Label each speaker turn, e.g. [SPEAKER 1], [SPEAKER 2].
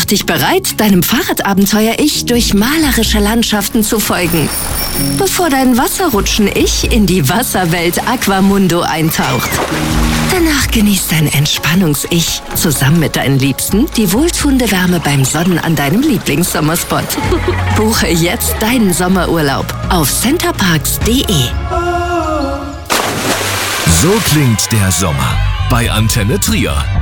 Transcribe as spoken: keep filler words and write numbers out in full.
[SPEAKER 1] dich bereit, deinem Fahrradabenteuer-Ich durch malerische Landschaften zu folgen, bevor dein Wasserrutschen-Ich in die Wasserwelt Aquamundo eintaucht. Danach genießt dein Entspannungs-Ich zusammen mit deinen Liebsten die wohltuende Wärme beim Sonnen an deinem Lieblingssommerspot. Buche jetzt deinen Sommerurlaub auf centerparks punkt de.
[SPEAKER 2] So klingt der Sommer bei Antenne Trier.